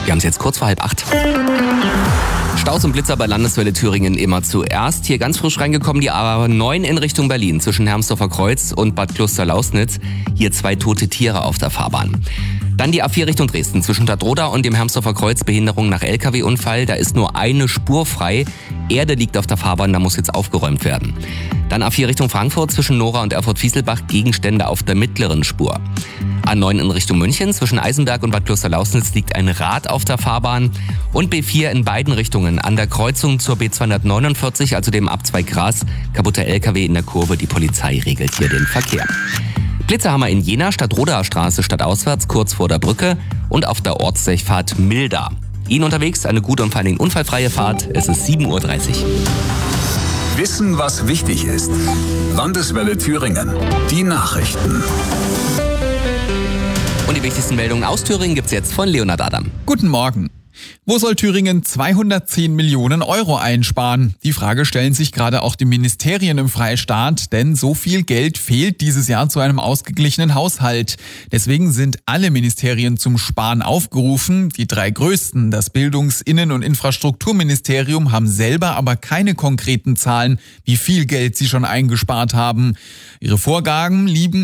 Wir haben es jetzt kurz vor 7:30. Staus und Blitzer bei Landeswelle Thüringen immer zuerst. Hier ganz frisch reingekommen die A9 in Richtung Berlin zwischen Hermsdorfer Kreuz und Bad Klosterlausnitz. Hier 2 tote Tiere auf der Fahrbahn. Dann die A4 Richtung Dresden zwischen Stadtroda und dem Hermsdorfer Kreuz, Behinderung nach LKW-Unfall. Da ist nur eine Spur frei. Erde liegt auf der Fahrbahn, da muss jetzt aufgeräumt werden. Dann A4 Richtung Frankfurt zwischen Nora und Erfurt-Fieselbach, Gegenstände auf der mittleren Spur. A9 in Richtung München zwischen Eisenberg und Bad Klosterlausnitz liegt ein Rad auf der Fahrbahn. Und B4 in beiden Richtungen an der Kreuzung zur B249, also dem Abzweig Gras, kaputter LKW in der Kurve. Die Polizei regelt hier den Verkehr. Blitzer haben wir in Jena, Stadtrodaer Straße stadtauswärts, kurz vor der Brücke und auf der Ortsdurchfahrt Milda. Ihnen unterwegs eine gute und vor allem unfallfreie Fahrt. Es ist 7:30 Uhr. Wissen, was wichtig ist. Landeswelle Thüringen. Die Nachrichten. Und die wichtigsten Meldungen aus Thüringen gibt's jetzt von Leonhard Adam. Guten Morgen. Wo soll Thüringen 210 Millionen Euro einsparen? Die Frage stellen sich gerade auch die Ministerien im Freistaat, denn so viel Geld fehlt dieses Jahr zu einem ausgeglichenen Haushalt. Deswegen sind alle Ministerien zum Sparen aufgerufen. Die 3 größten, das Bildungs-, Innen- und Infrastrukturministerium, haben selber aber keine konkreten Zahlen, wie viel Geld sie schon eingespart haben. Ihre Vorgaben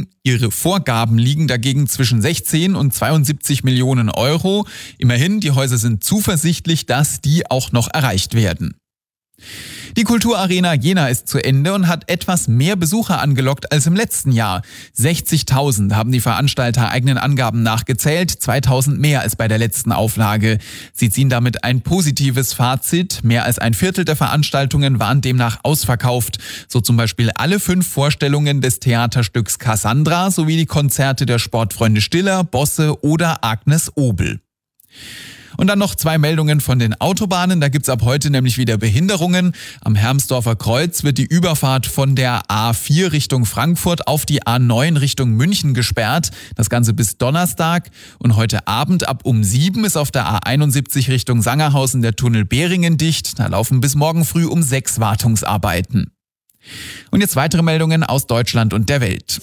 liegen dagegen zwischen 16 und 72 Millionen Euro. Immerhin, die Häuser sind zuversichtlich, dass die auch noch erreicht werden. Die Kulturarena Jena ist zu Ende und hat etwas mehr Besucher angelockt als im letzten Jahr. 60.000 haben die Veranstalter eigenen Angaben nachgezählt, 2.000 mehr als bei der letzten Auflage. Sie ziehen damit ein positives Fazit. Mehr als ein Viertel der Veranstaltungen waren demnach ausverkauft. So zum Beispiel alle 5 Vorstellungen des Theaterstücks Cassandra sowie die Konzerte der Sportfreunde Stiller, Bosse oder Agnes Obel. Und dann noch 2 Meldungen von den Autobahnen. Da gibt's ab heute nämlich wieder Behinderungen. Am Hermsdorfer Kreuz wird die Überfahrt von der A4 Richtung Frankfurt auf die A9 Richtung München gesperrt. Das Ganze bis Donnerstag. Und heute Abend ab um 7 ist auf der A71 Richtung Sangerhausen der Tunnel Behringen dicht. Da laufen bis morgen früh um 6 Wartungsarbeiten. Und jetzt weitere Meldungen aus Deutschland und der Welt.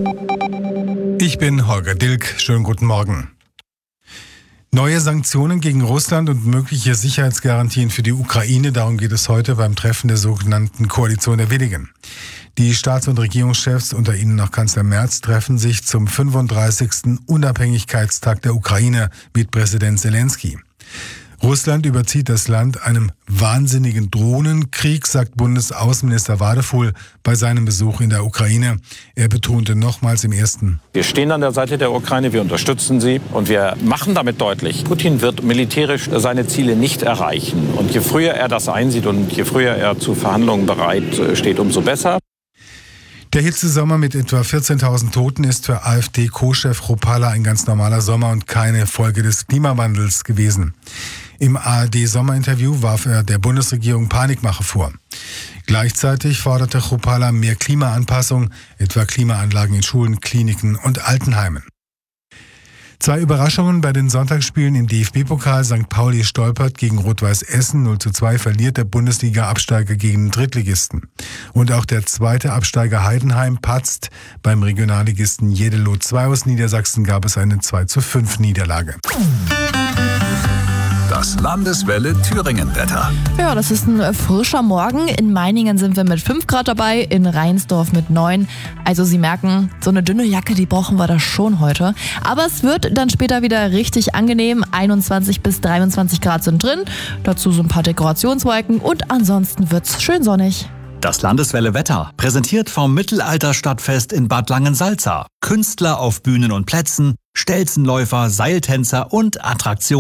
Ich bin Holger Dilk. Schönen guten Morgen. Neue Sanktionen gegen Russland und mögliche Sicherheitsgarantien für die Ukraine, darum geht es heute beim Treffen der sogenannten Koalition der Willigen. Die Staats- und Regierungschefs, unter ihnen noch Kanzler Merz, treffen sich zum 35. Unabhängigkeitstag der Ukraine mit Präsident Zelensky. Russland überzieht das Land einem wahnsinnigen Drohnenkrieg, sagt Bundesaußenminister Wadefuhl bei seinem Besuch in der Ukraine. Er betonte nochmals im ersten: Wir stehen an der Seite der Ukraine, wir unterstützen sie und wir machen damit deutlich, Putin wird militärisch seine Ziele nicht erreichen. Und je früher er das einsieht und je früher er zu Verhandlungen bereit steht, umso besser. Der Hitzesommer mit etwa 14.000 Toten ist für AfD-Co-Chef Chrupalla ein ganz normaler Sommer und keine Folge des Klimawandels gewesen. Im ARD-Sommerinterview warf er der Bundesregierung Panikmache vor. Gleichzeitig forderte Chrupalla mehr Klimaanpassung, etwa Klimaanlagen in Schulen, Kliniken und Altenheimen. 2 Überraschungen bei den Sonntagsspielen im DFB-Pokal. St. Pauli stolpert gegen Rot-Weiß Essen. 0:2 verliert der Bundesliga-Absteiger gegen den Drittligisten. Und auch der zweite Absteiger Heidenheim patzt. Beim Regionalligisten Jeddelo 2 aus Niedersachsen gab es eine 2:5 Niederlage. Das Landeswelle Thüringen-Wetter. Ja, das ist ein frischer Morgen. In Meiningen sind wir mit 5 Grad dabei, in Reinsdorf mit 9. Also Sie merken, so eine dünne Jacke, die brauchen wir da schon heute. Aber es wird dann später wieder richtig angenehm. 21 bis 23 Grad sind drin. Dazu so ein paar Dekorationswolken und ansonsten wird's schön sonnig. Das Landeswelle Wetter, präsentiert vom Mittelalterstadtfest in Bad Langensalza. Künstler auf Bühnen und Plätzen, Stelzenläufer, Seiltänzer und Attraktionen.